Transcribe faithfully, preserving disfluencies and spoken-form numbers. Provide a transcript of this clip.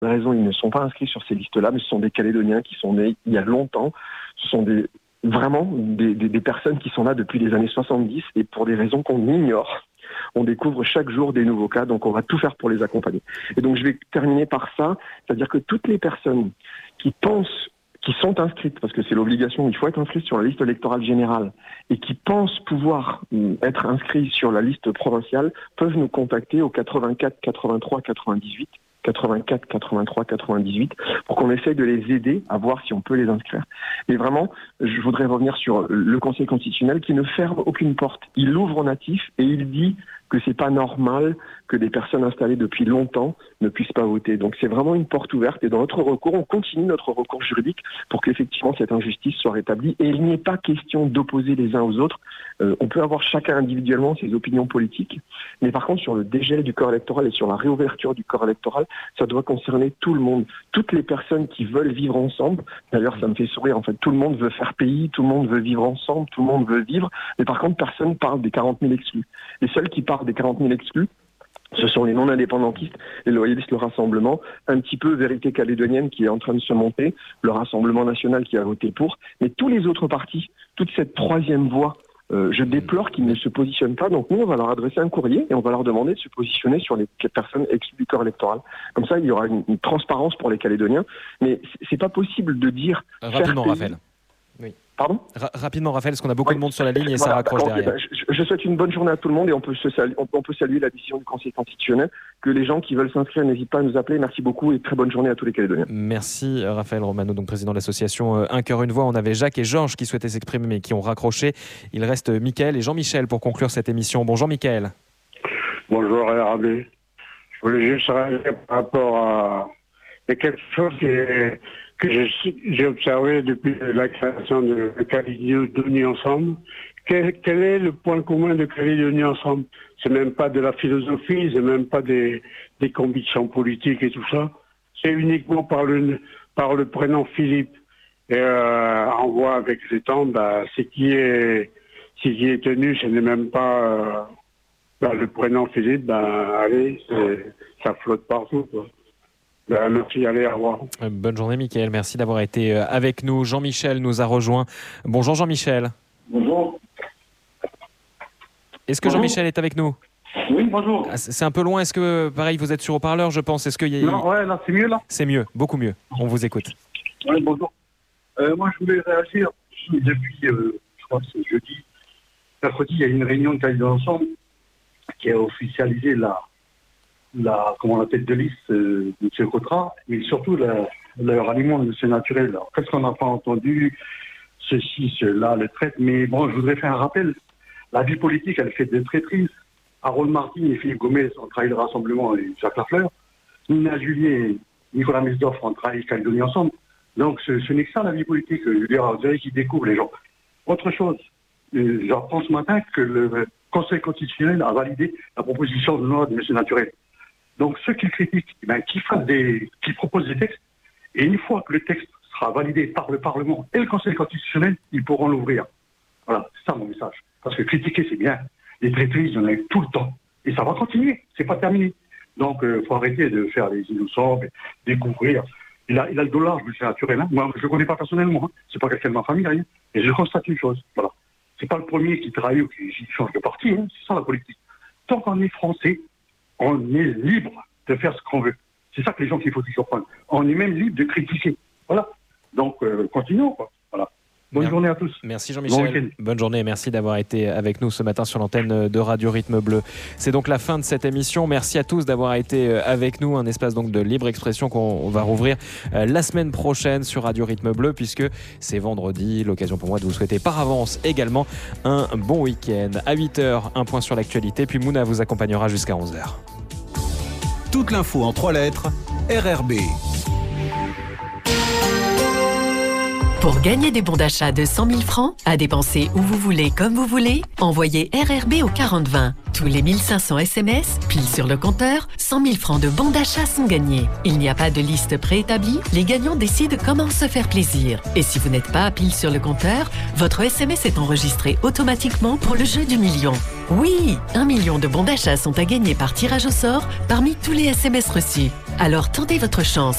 raison, ils ne sont pas inscrits sur ces listes-là, mais ce sont des Calédoniens qui sont nés il y a longtemps. Ce sont des, vraiment des, des, des personnes qui sont là depuis les années soixante-dix et pour des raisons qu'on ignore. On découvre chaque jour des nouveaux cas, donc on va tout faire pour les accompagner. Et donc je vais terminer par ça, c'est-à-dire que toutes les personnes qui pensent, qui sont inscrites, parce que c'est l'obligation, il faut être inscrit sur la liste électorale générale, et qui pensent pouvoir être inscrits sur la liste provinciale, peuvent nous contacter au quatre-vingt-quatre quatre-vingt-trois quatre-vingt-dix-huit, quatre-vingt-quatre quatre-vingt-trois quatre-vingt-dix-huit, pour qu'on essaye de les aider à voir si on peut les inscrire. Et vraiment, je voudrais revenir sur le Conseil constitutionnel qui ne ferme aucune porte. Il ouvre aux natifs et il dit que c'est pas normal que des personnes installées depuis longtemps ne puissent pas voter. Donc c'est vraiment une porte ouverte et dans notre recours, on continue notre recours juridique pour qu'effectivement cette injustice soit rétablie et il n'y ait pas question d'opposer les uns aux autres. Euh, on peut avoir chacun individuellement ses opinions politiques, mais par contre sur le dégel du corps électoral et sur la réouverture du corps électoral, ça doit concerner tout le monde, toutes les personnes qui veulent vivre ensemble. D'ailleurs, ça me fait sourire, en fait, tout le monde veut faire pays, tout le monde veut vivre ensemble, tout le monde veut vivre, mais par contre, personne parle des quarante mille exclus. Les seuls qui parlent des quarante mille exclus, ce sont les non-indépendantistes, les loyalistes, le Rassemblement, un petit peu Vérité calédonienne qui est en train de se monter, le Rassemblement national qui a voté pour, mais tous les autres partis, toute cette troisième voie, Euh, je déplore qu'ils ne se positionnent pas. Donc nous, on va leur adresser un courrier et on va leur demander de se positionner sur les personnes exclues du corps électoral. Comme ça, il y aura une, une transparence pour les Calédoniens. Mais c'est pas possible de dire... Rapidement, Raphaël. Oui. Pardon Ra- Rapidement, Raphaël, parce qu'on a beaucoup oui. de monde sur la ligne et voilà, ça raccroche okay, derrière. ben, je, je souhaite une bonne journée à tout le monde et on peut, se saluer, on, on peut saluer la décision du Conseil constitutionnel. Que les gens qui veulent s'inscrire n'hésitent pas à nous appeler. Merci beaucoup et très bonne journée à tous les Calédoniens. Merci Raphaël Romano, donc président de l'association Un Cœur Une Voix. On avait Jacques et Georges qui souhaitaient s'exprimer mais qui ont raccroché. Il reste Mickaël et Jean-Michel pour conclure cette émission. Bonjour Mickaël. Bonjour R A B. Je voulais juste réagir par rapport à... Il y a quelque chose qui est... que j'ai, j'ai observé depuis la création de Calédonie Ensemble. Quel, quel est le point commun de Calédonie Ensemble? C'est même pas de la philosophie, c'est même pas des, des convictions politiques et tout ça. C'est uniquement par le, par le prénom Philippe. Et euh, en voit avec les temps, bah, ce qui est, ce qui est tenu, ce n'est même pas euh, bah, le prénom Philippe. Bah, allez, c'est, ça flotte partout, quoi. Ben, merci, allez, au revoir. Bonne journée Mickaël, merci d'avoir été avec nous. Jean-Michel nous a rejoint. Bonjour Jean-Michel. Bonjour. Est-ce que Bonjour. Jean-Michel est avec nous? Oui, bonjour. Ah, c'est un peu loin, est-ce que, pareil, vous êtes sur haut-parleur, je pense? Est-ce que y a... Non, ouais, là, c'est mieux, là. C'est mieux, beaucoup mieux. On vous écoute. Oui, bonjour. Euh, moi, je voulais réagir depuis, euh, je crois que c'est jeudi, mercredi, il y a une réunion de Calédonie Ensemble qui a officialisé la, la, comment la tête de liste euh, de M. Cotra, mais surtout la, le ralliement de M. Naturel. Qu'est-ce qu'on n'a pas entendu, ceci, cela, le traite, mais bon, je voudrais faire un rappel. La vie politique, elle fait des traîtrises. Harold Martin et Philippe Gomez ont trahi le Rassemblement et Jacques Lafleur. Nina Julien et Nicolas Mesdorf ont trahi Calédonie Ensemble. Donc ce, ce n'est que ça la vie politique. Je veux dire, vous savez qui découvre les gens. Autre chose, euh, j'apprends ce matin que le Conseil constitutionnel a validé la proposition de loi de M. Naturel. Donc ceux qui critiquent, eh ben, qui fassent des, qui proposent des textes, et une fois que le texte sera validé par le Parlement et le Conseil constitutionnel, ils pourront l'ouvrir. Voilà, c'est ça mon message. Parce que critiquer, c'est bien. Les traîtrises, il y en a eu tout le temps. Et ça va continuer. C'est pas terminé. Donc, il euh, faut arrêter de faire les innocents, découvrir. Il a, il a le dollar, je me suis naturel. Hein. Moi, je ne le connais pas personnellement. Hein. C'est pas quelqu'un de ma famille, rien. Et je constate une chose. Voilà. C'est pas le premier qui trahit ou qui, qui change de parti. Hein. C'est ça la politique. Tant qu'on est français, on est libre de faire ce qu'on veut. C'est ça que les gens qu'il faut toujours prendre. On est même libre de critiquer. Voilà. Donc, euh, continuons, quoi. Voilà. Bonne Bien. journée à tous. Merci Jean-Michel. Bon Bonne journée et merci d'avoir été avec nous ce matin sur l'antenne de Radio Rythme Bleu. C'est donc la fin de cette émission. Merci à tous d'avoir été avec nous. Un espace donc de libre expression qu'on va rouvrir la semaine prochaine sur Radio Rythme Bleu puisque c'est vendredi. L'occasion pour moi de vous souhaiter par avance également un bon week-end. À huit heures, un point sur l'actualité. Puis Mouna vous accompagnera jusqu'à onze heures. Toute l'info en trois lettres, R R B. Pour gagner des bons d'achat de cent mille francs, à dépenser où vous voulez, comme vous voulez, envoyez R R B au quarante vingt. Tous les mille cinq cents S M S, pile sur le compteur, cent mille francs de bons d'achat sont gagnés. Il n'y a pas de liste préétablie, les gagnants décident comment se faire plaisir. Et si vous n'êtes pas pile sur le compteur, votre S M S est enregistré automatiquement pour le jeu du million. Oui, un million de bons d'achat sont à gagner par tirage au sort parmi tous les S M S reçus. Alors tentez votre chance